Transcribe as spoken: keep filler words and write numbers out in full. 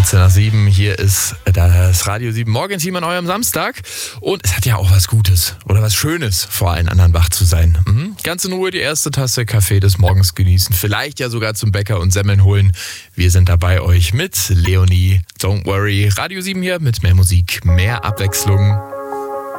vierzehn nach sieben, hier ist das Radio sieben Morgenteam an eurem Samstag. Und es hat ja auch was Gutes oder was Schönes, vor allen anderen wach zu sein. Mhm. Ganz in Ruhe die erste Tasse Kaffee des Morgens genießen, vielleicht ja sogar zum Bäcker und Semmeln holen. Wir sind dabei euch mit Leonie, Don't Worry. Radio sieben hier mit mehr Musik, mehr Abwechslung.